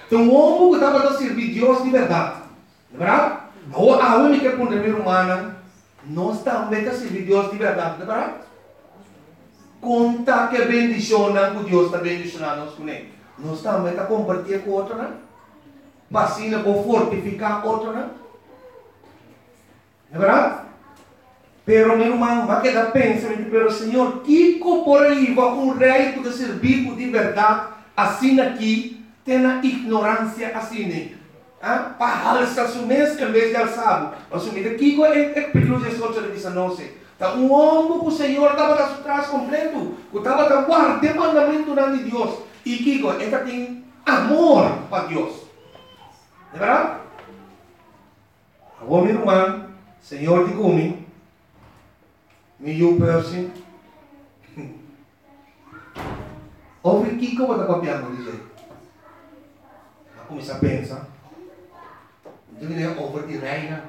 Então o homem que estava a servir Deus de verdade. Não é verdade? A homem que é com a humana, nós também a servir Deus de verdade. Não é verdade? Conta que bendicionam que Deus está bendicionando nós com ele. Nós também está compartilhando com outro, né? Vacina para fortificar outro, né? Não é verdade? Pero meu irmão, vai quedar pensando, pero Senhor, que por aí vai rei que servir de verdade, assim aqui, tem a ignorância assim, para alçar o mês em vez de alçar. Assumir que é perigoso de soltar de sanose. Tá homem que o Senhor estava atrás completo, que estava guardando o mandamento de Deus. E que ele tem amor para Deus. Não é verdade? Agora, meu irmão, Senhor, te come. Me person. Ouve que eu vou copiando dizer. Eu comecei a pensar. Então ele é over de reina.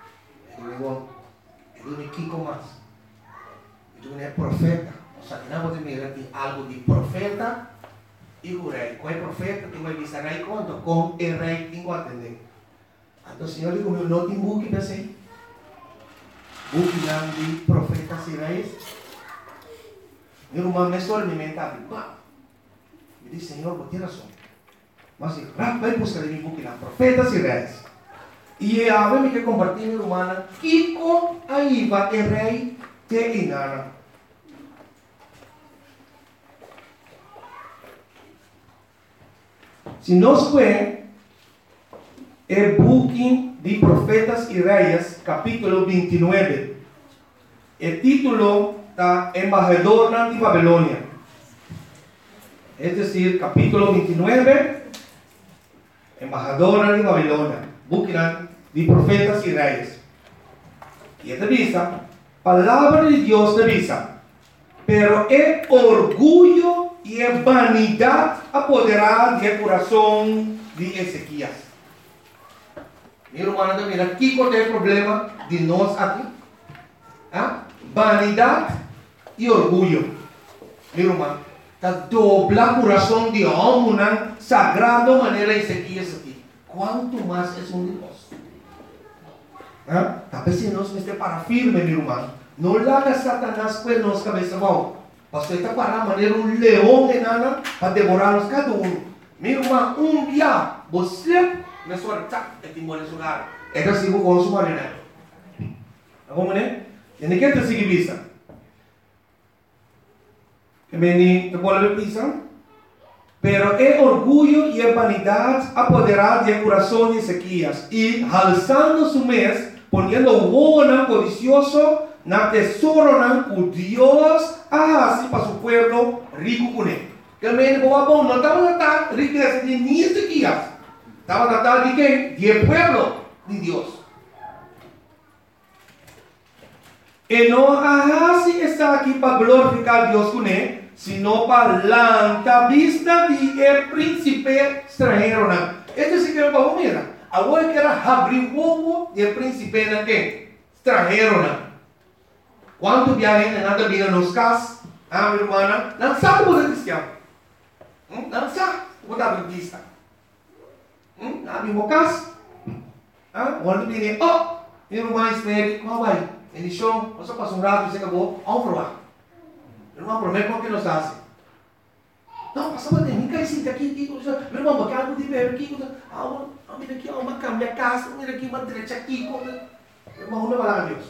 Ele é Kiko mais. Então ele é profeta. Só que não vou ter algo de profeta e o rei. Com o profeta, tu vai dizer rei quanto? Com o rei, tem que atender. Então o Senhor diz, meu não tem buque para ser. Buque lang de profetas e reis. Meu irmão me só me mental. Me diz, Senhor, vou ter razão. Mas vai buscar em buque lang profetas e reis. E a ver me que compartilhar meu irmão, Kiko aí vai o rei te engana. Se nós vemos o buque de Profetas e Reis, capítulo 29. O título está Embajador de Babilônia. Es decir, capítulo 29, Embajador de Babilônia. Buque de Profetas e Reis. E esta avisa, palavra de Deus te avisa, pero é orgulho e é vanidade apoderar do coração de Ezequias. Meu irmão, mira, aqui qual é o problema de nós aqui? Vanidade e orgulho. Meu irmão, está dobla o coração de homem, sagrado maneira Ezequias aqui. Quanto mais é um de nós? Talvez se nós estamos para firme, meu irmão, não larga Satanás com nossa cabeça, bom. Pastor está para maneira leão enana para devorar-nos cada Meu irmão, dia, você me sorta é timor de lugar. É que assim vou consumar, né? Agora, né? E nem quer ter seguir vista. Que me te pode ver vista? Pero é orgulho e é vanidade apoderar do coração de Ezequias e alçando su mês, ponendo o ovo codicioso na tesouro o Deus assim para su pueblo rico com ele. Que me bom, não estava a riqueza de nem Ezequias. Estaba tratando de quem? De pueblo de Deus. E não assim está aqui para glorificar Deus com ele, sino para lançar vista de príncipe estrangeiro. Este é o que eu vou mirar. Agora que era abrir o ovo de príncipe estrangeiro. Quanto viagem nada vira nos casos, meu irmão, não sabe o que é cristiano. Não sabe o que é adventista. Nabi Mokas, quando ele meu irmão espere, como vai? Ele chama, você passa rato, você acabou, vamos provar. Meu irmão, promete como que nos dá. Não, passa para mim, cai sim, aqui, meu irmão, porque algo de beber aqui, mira aqui, uma cama, casa, mira aqui, uma direita aqui, meu irmão, não vai lá, Deus.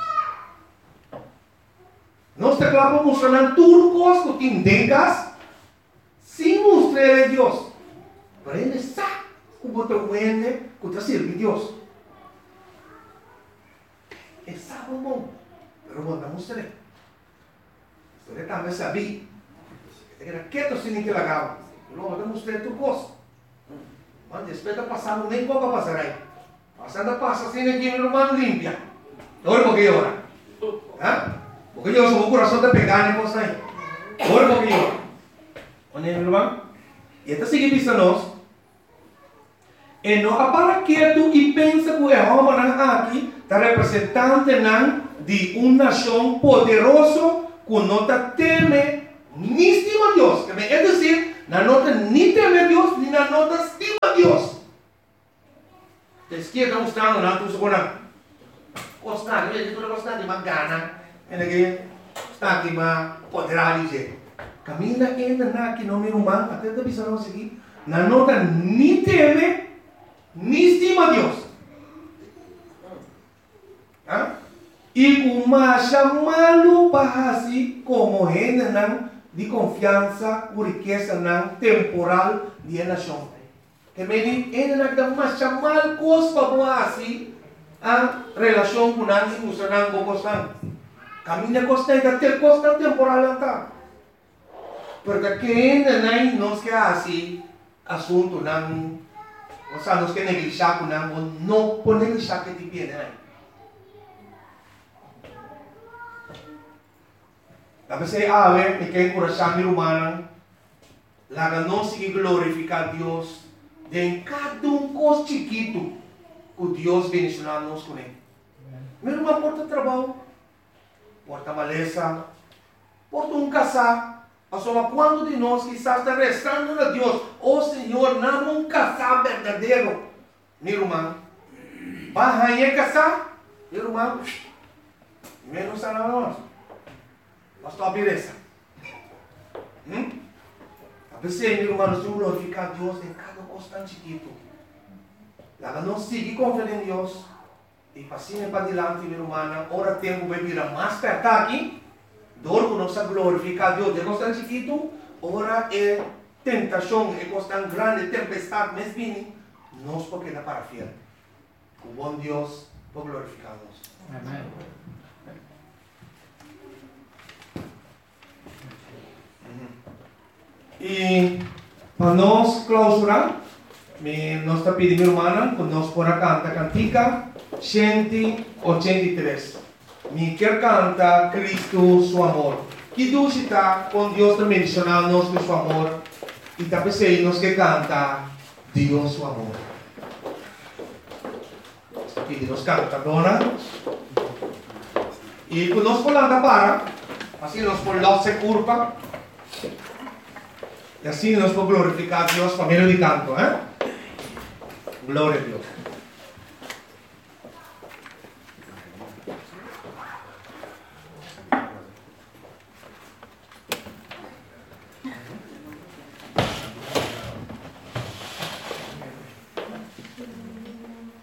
Nós te clavamos mostrando tudo que entendas, sem mostrar a Deus. Para ele sabe. Como te muende, como te sirve Dios. Es algo bom, pero volvamos a ver. Usted también sabía. Era quieto sin que la haga. Pero volvamos a ver tu cosa. Mas después de pasar, nem pouco pasar aí. Passando passa assim aqui, meu irmão limpia. Olha porque ora. Porque eu sou o coração de pegar nem coisa aí. Olha porque ora. Olha, meu irmão. E esta sigue vista nós. E não para quieto e pensa que o homem aqui está representante de uma nação poderosa que não teme nem estima Deus. É dizer, Na nota ni teme Dios, ni na nota estima Dios. Es que estamos estando na tu segunda. Costa, que tu costa de magana. En que está aqui ma poderá dizer. Camina ainda na que não me humano, até da visão seguir. Na nota ni teme, ni estima Deus. E uma chamá-lo para si como renda de confiança, por riqueza temporal de nação. Que me diz, ainda não dá chamar coisa para assim a relação com nós e usar não gostam. Caminha costa e ter costa temporal lá. Porque ainda não nos quer assim assunto não, ou seja, nos quer negligenciar com não pode negligenciar que te viene aí. Tapi saya awe, me quer encorajar mi humana, lá não se glorificar Deus, de cada coisa chiquito que Deus bendicionar nos com ele. Mesmo uma porta de trabalho, porta maleza, porta casar. Só quando de nós quizás está rezando a Deus, oh Senhor, não casar verdadeiro, mi irmão. Vai a casar, mi irmão, menos a nós. Basta abrir essa. A pessoa, meu irmão, nós temos que glorificar Deus em cada coisa tão chiquito. Lá não seguir confiando em Deus. E passinho para diante, meu irmão, ora tempo vai virar mais perto aqui. Dor que nós glorificar Deus de coisa tão chiquito. Ora é tentação, é coisa tão grande, tempestade, mas vini. Nós porque dá para fiel. O bom Deus para glorificar Deus. Amém. E para nós clausurar, nós está pedindo, irmã, que nós por cantar cantica 183. Me quer cantar Cristo, seu amor. Que Deus está com Deus também mencionando com seu amor. E também sei nós que canta Deus, seu amor. Aqui nós canta, dona. E quando nós por lá para, assim nós por lá se curva. E assim nós podemos glorificar a Deus por meio de canto, Glória a Deus.